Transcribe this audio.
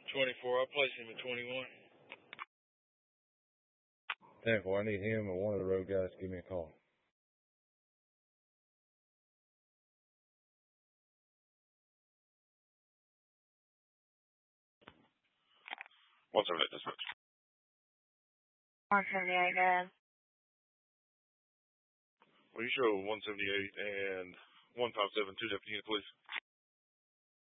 24. I'll place him at 21. 10-4, I need him or one of the road guys to give me a call. What's up, dispatch? 178, go ahead. Will you show 178 and 157, two deputy unit, please?